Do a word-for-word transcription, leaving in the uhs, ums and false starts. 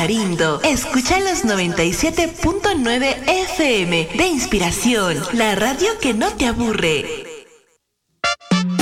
Tamarindo. Escucha los noventa y siete punto nueve F M de Inspiración, la radio que no te aburre.